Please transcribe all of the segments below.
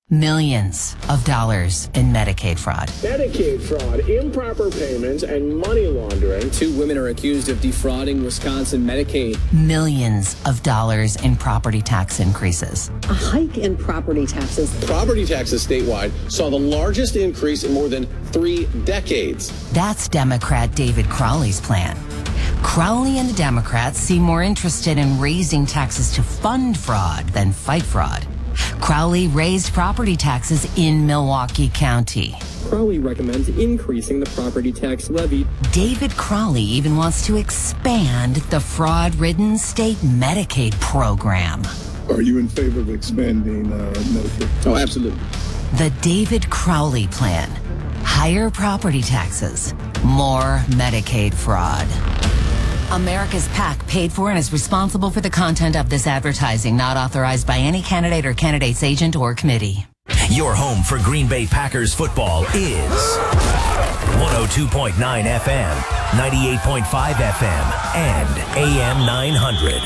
Millions of dollars in Medicaid fraud. Medicaid fraud, improper payments, and money laundering. 2 women are accused of defrauding Wisconsin Medicaid. Millions of dollars in property tax increases. A hike in property taxes. Property taxes statewide saw the largest increase in more than 3 decades. That's Democrat David Crowley's plan. Crowley and the Democrats seem more interested in raising taxes to fund fraud than fight fraud. Crowley raised property taxes in Milwaukee County. Crowley recommends increasing the property tax levy. David Crowley even wants to expand the fraud-ridden state Medicaid program. Are you in favor of expanding Medicaid? Oh, absolutely. The David Crowley plan. Higher property taxes, more Medicaid fraud. America's PAC paid for and is responsible for the content of this advertising, not authorized by any candidate or candidate's agent or committee. Your home for Green Bay Packers football is 102.9 FM, 98.5 FM, and AM 900.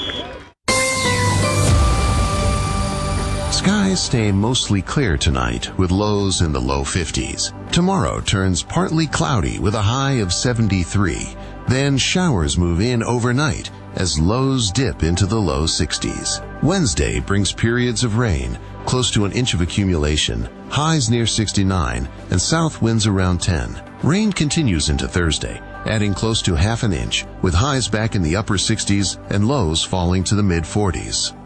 Skies stay mostly clear tonight with lows in the low 50s. Tomorrow turns partly cloudy with a high of 73. Then showers move in overnight as lows dip into the low 60s. Wednesday brings periods of rain, close to an inch of accumulation, highs near 69, and south winds around 10. Rain continues into Thursday, adding close to half an inch, with highs back in the upper 60s and lows falling to the mid 40s.